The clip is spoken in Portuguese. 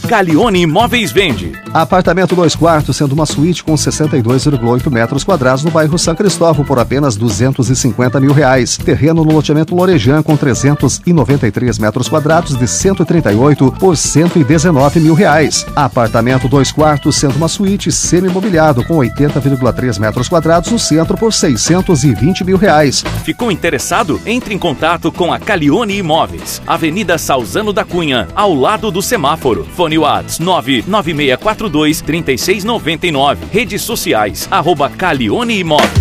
Calione Imóveis vende. Apartamento 2 quartos, sendo uma suíte com 62,8 metros quadrados no bairro São Cristóvão por apenas R$250 mil. Terreno no loteamento Lorejan com 393 metros quadrados de 138 por R$119 mil. Apartamento 2 quartos, sendo uma suíte semi-mobiliado com 80,3 metros quadrados no centro por R$620 mil. Ficou interessado? Entre em contato com a Calione Imóveis. Avenida Salzano da Cunha, ao lado do semáforo. Fone WhatsApp 99642-3699. Redes sociais, @Calione Imóveis.